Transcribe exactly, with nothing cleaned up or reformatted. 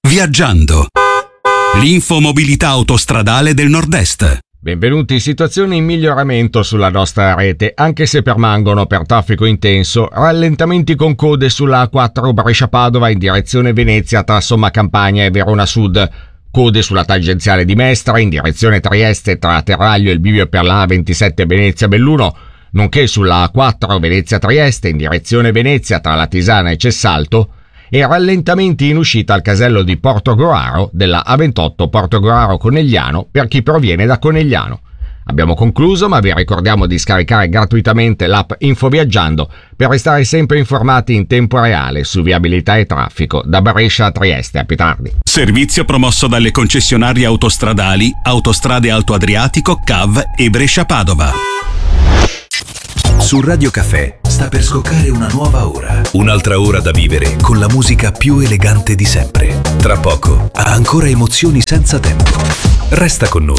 Viaggiando. L'info mobilità autostradale del Nord-Est. Benvenuti. Situazioni in miglioramento sulla nostra rete, anche se permangono per traffico intenso rallentamenti con code sulla A quattro Brescia-Padova in direzione Venezia tra Somma Campagna e Verona Sud, code sulla tangenziale di Mestra in direzione Trieste tra Terraglio e il bivio per la A ventisette Venezia-Belluno, nonché sulla A quattro Venezia-Trieste in direzione Venezia tra Latisana e Cessalto, e rallentamenti in uscita al casello di Portogruaro della A ventotto Portogruaro-Conegliano per chi proviene da Conegliano. Abbiamo concluso, ma vi ricordiamo di scaricare gratuitamente l'app Info Viaggiando per restare sempre informati in tempo reale su viabilità e traffico da Brescia a Trieste. A più tardi. Servizio promosso dalle concessionarie autostradali Autostrade Alto Adriatico, C A V e Brescia-Padova. Su Radio Caffè sta per scoccare una nuova ora. Un'altra ora da vivere con la musica più elegante di sempre. Tra poco ha ancora emozioni senza tempo. Resta con noi.